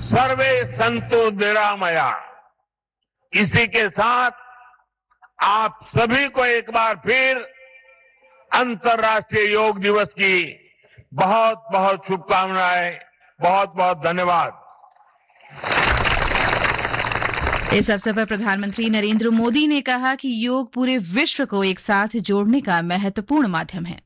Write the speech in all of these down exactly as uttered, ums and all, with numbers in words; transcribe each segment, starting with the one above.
सर्वे संतो निरामया। इसी के साथ आप सभी को एक बार फिर अंतर्राष्ट्रीय योग दिवस की बहुत बहुत शुभकामनाएं, बहुत बहुत धन्यवाद। इस अवसर पर प्रधानमंत्री नरेंद्र मोदी ने कहा कि योग पूरे विश्व को एक साथ जोड़ने का महत्वपूर्ण माध्यम है।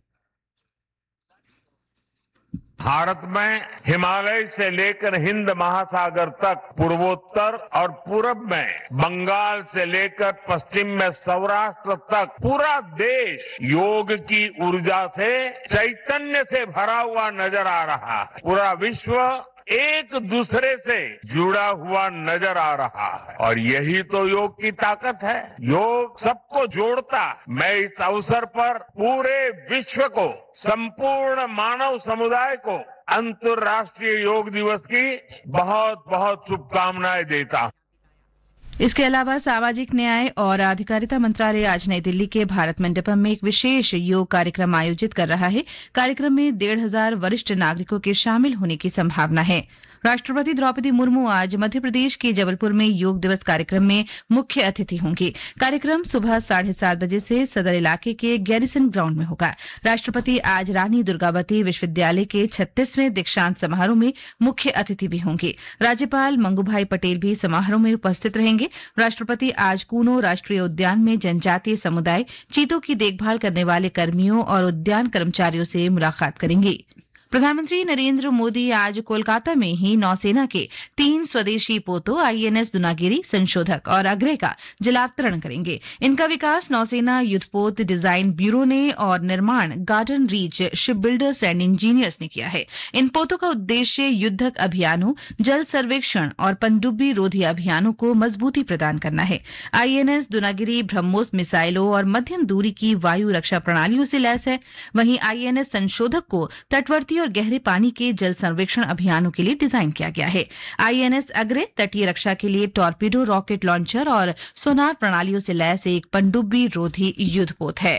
भारत में हिमालय से लेकर हिंद महासागर तक, पूर्वोत्तर और पूरब में बंगाल से लेकर पश्चिम में सौराष्ट्र तक पूरा देश योग की ऊर्जा से, चैतन्य से भरा हुआ नजर आ रहा है। पूरा विश्व एक दूसरे से जुड़ा हुआ नजर आ रहा है और यही तो योग की ताकत है। योग सबको जोड़ता है। मैं इस अवसर पर पूरे विश्व को, संपूर्ण मानव समुदाय को अंतर्राष्ट्रीय योग दिवस की बहुत बहुत शुभकामनाएं देता हूं। इसके अलावा सामाजिक न्याय और अधिकारिता मंत्रालय आज नई दिल्ली के भारत मंडपम में एक विशेष योग कार्यक्रम आयोजित कर रहा है। कार्यक्रम में डेढ़ हजार वरिष्ठ नागरिकों के शामिल होने की संभावना है। राष्ट्रपति द्रौपदी मुर्मू आज मध्य प्रदेश के जबलपुर में योग दिवस कार्यक्रम में मुख्य अतिथि होंगी। कार्यक्रम सुबह साढ़े सात बजे से सदर इलाके के गैरिसन ग्राउंड में होगा। राष्ट्रपति आज रानी दुर्गावती विश्वविद्यालय के छत्तीसवें दीक्षांत समारोह में मुख्य अतिथि भी होंगे। राज्यपाल मंगूभाई पटेल भी समारोह में उपस्थित रहेंगे। राष्ट्रपति आज कूनो राष्ट्रीय उद्यान में जनजातीय समुदाय, चीतों की देखभाल करने वाले कर्मियों और उद्यान कर्मचारियों से मुलाकात करेंगे। प्रधानमंत्री नरेंद्र मोदी आज कोलकाता में ही नौसेना के तीन स्वदेशी पोतों आईएनएस दुनागिरी, संशोधक और अग्रय का जलावतरण करेंगे। इनका विकास नौसेना युद्धपोत डिजाइन ब्यूरो ने और निर्माण garden reach ship builders and engineers ने किया है। इन पोतों का उद्देश्य युद्धक अभियानों, जल सर्वेक्षण और पनडुब्बी रोधी अभियानों को मजबूती प्रदान करना है। आईएनएस दुनागिरी ब्रह्मोस मिसाइलों और मध्यम दूरी की वायु रक्षा प्रणालियों से लैस है। वहीं आईएनएस संशोधक को तटवर्ती और गहरे पानी के जल सर्वेक्षण अभियानों के लिए डिजाइन किया गया है। आईएनएस अग्रे तटीय रक्षा के लिए टॉर्पीडो, रॉकेट लॉन्चर और सोनार प्रणालियों से लैस एक पनडुब्बी रोधी युद्धपोत है।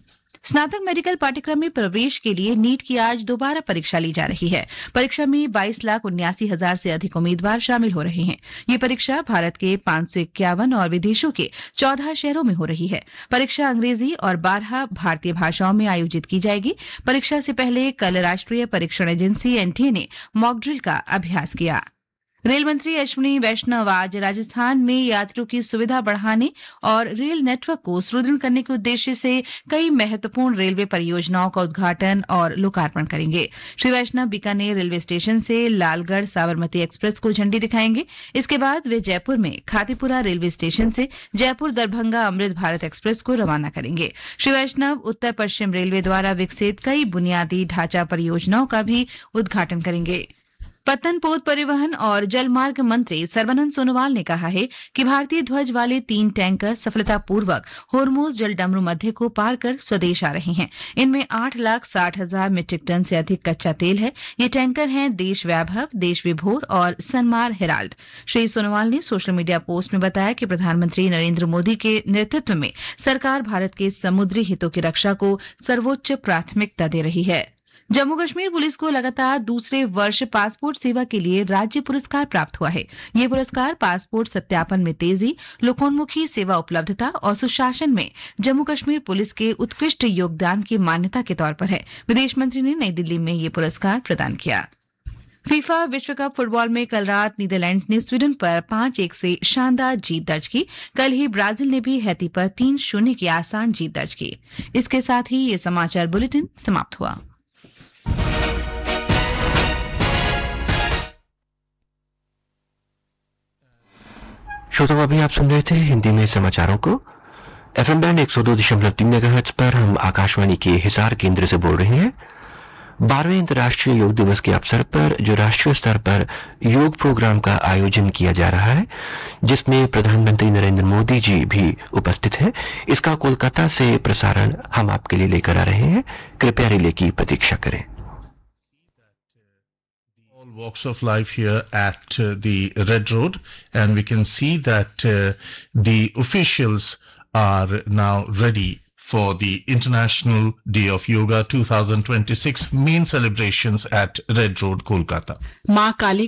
स्नातक मेडिकल पाठ्यक्रम में प्रवेश के लिए नीट की आज दोबारा परीक्षा ली जा रही है। परीक्षा में बाईस लाख उन्यासी हजार से अधिक उम्मीदवार शामिल हो रहे हैं। ये परीक्षा भारत के पांच सौ इक्यावन और विदेशों के चौदह शहरों में हो रही है। परीक्षा अंग्रेजी और बारह भारतीय भाषाओं में आयोजित की जाएगी। परीक्षा से पहले कल राष्ट्रीय परीक्षण एजेंसी एनटीए ने मॉक ड्रिल का अभ्यास किया। रेल मंत्री अश्विनी वैष्णव आज राजस्थान में यात्रियों की सुविधा बढ़ाने और रेल नेटवर्क को सुदृढ़ करने के उद्देश्य से कई महत्वपूर्ण रेलवे परियोजनाओं का उद्घाटन और लोकार्पण करेंगे। श्री वैष्णव बीकानेर रेलवे स्टेशन से लालगढ़ साबरमती एक्सप्रेस को झंडी दिखाएंगे। इसके बाद वे जयपुर में खातीपुरा रेलवे स्टेशन से जयपुर दरभंगा अमृत भारत एक्सप्रेस को रवाना करेंगे। श्री वैष्णव उत्तर पश्चिम रेलवे द्वारा विकसित कई बुनियादी ढांचा परियोजनाओं का भी उद्घाटन करेंगे। पत्तन पोत परिवहन और जलमार्ग मंत्री सर्बानंद सोनोवाल ने कहा है कि भारतीय ध्वज वाले तीन टैंकर सफलतापूर्वक होर्मुज जलडमरू मध्य को पार कर स्वदेश आ रहे हैं। इनमें आठ लाख साठ हजार मीट्रिक टन से अधिक कच्चा तेल है। ये टैंकर हैं देश वैभव, देश विभोर और सनमार हेराल्ड। श्री सोनोवाल ने सोशल मीडिया पोस्ट में बताया कि प्रधानमंत्री नरेंद्र मोदी के नेतृत्व में सरकार भारत के समुद्री हितों की रक्षा को सर्वोच्च प्राथमिकता दे रही है। जम्मू कश्मीर पुलिस को लगातार दूसरे वर्ष पासपोर्ट सेवा के लिए राज्य पुरस्कार प्राप्त हुआ है। ये पुरस्कार पासपोर्ट सत्यापन में तेजी, लोकोन्मुखी सेवा उपलब्धता और सुशासन में जम्मू कश्मीर पुलिस के उत्कृष्ट योगदान की मान्यता के तौर पर है। विदेश मंत्री ने नई दिल्ली में ये पुरस्कार प्रदान किया। फीफा विश्व कप फुटबॉल में कल रात नीदरलैंड्स ने स्वीडन पर पांच एक से शानदार जीत दर्ज की। कल ही ब्राजील ने भी हैती पर तीन शून्य की आसान जीत दर्ज की। इसके साथ ही ये समाचार बुलेटिन समाप्त हुआ। श्रोताओं, अभी आप सुन रहे थे हिंदी में समाचारों को। एफएम बैंड एक सौ दो दशमलव तीन मेगाहर्ट्ज पर हम आकाशवाणी के हिसार केंद्र से बोल रहे हैं। बारहवें अंतर्राष्ट्रीय योग दिवस के अवसर पर जो राष्ट्रीय स्तर पर योग प्रोग्राम का आयोजन किया जा रहा है, जिसमें प्रधानमंत्री नरेंद्र मोदी जी भी उपस्थित हैं, इसका कोलकाता से प्रसारण हम आपके लिए लेकर आ रहे हैं। कृपया रिले की प्रतीक्षा करें। Walks of life here at uh, the Red Road, and we can see that uh, the officials are now ready for the International Day of Yoga twenty twenty-six main celebrations at Red Road, Kolkata. मां काली